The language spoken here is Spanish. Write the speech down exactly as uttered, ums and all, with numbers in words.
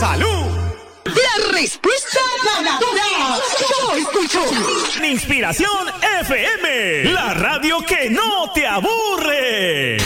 salud. La respuesta ganadora. Yo escucho. Inspiración F M, la radio que no te aburre.